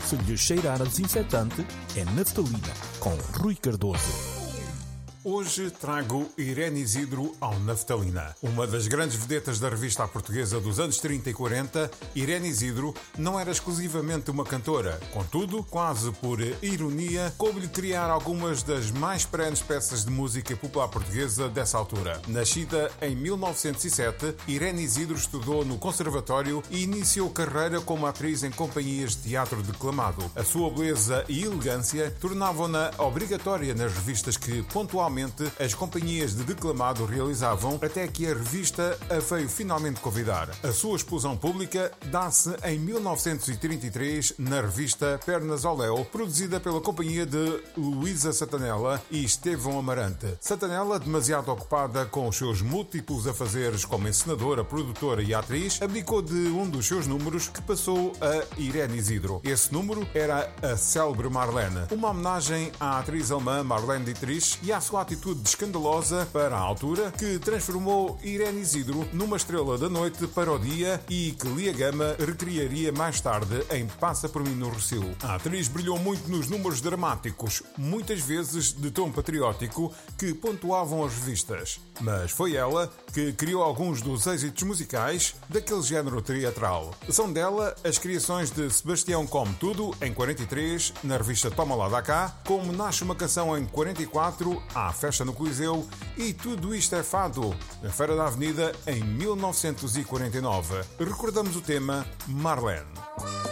Se lhe cheirar a desinfetante, é naftalina, com Rui Cardoso. Hoje trago Irene Isidro ao Naftalina. Uma das grandes vedetas da revista portuguesa dos anos 30 e 40, Irene Isidro não era exclusivamente uma cantora. Contudo, quase por ironia, coube-lhe criar algumas das mais perenes peças de música popular portuguesa dessa altura. Nascida em 1907, Irene Isidro estudou no Conservatório e iniciou carreira como atriz em companhias de teatro declamado. A sua beleza e elegância tornavam-na obrigatória nas revistas que, pontualmente, as companhias de declamado realizavam, até que a revista a veio finalmente convidar. A sua explosão pública dá-se em 1933 na revista Pernas ao Léu, produzida pela companhia de Luísa Satanella e Estevão Amarante. Satanella, demasiado ocupada com os seus múltiplos afazeres como encenadora, produtora e atriz, abdicou de um dos seus números que passou a Irene Isidro. Esse número era a célebre Marlene, uma homenagem à atriz alemã Marlene Dietrich e à sua atitude escandalosa para a altura que transformou Irene Isidro numa estrela da noite para o dia e que Lia Gama recriaria mais tarde em Passa por mim no Rossilo. A atriz brilhou muito nos números dramáticos, muitas vezes de tom patriótico, que pontuavam as revistas. Mas foi ela que criou alguns dos êxitos musicais daquele género teatral. São dela as criações de Sebastião Come Tudo, em 43, na revista Toma Lá da Cá, como Nasce uma Canção, em 44, A Festa no Coliseu e Tudo Isto é Fado, na Feira da Avenida, em 1949. Recordamos o tema Marlene.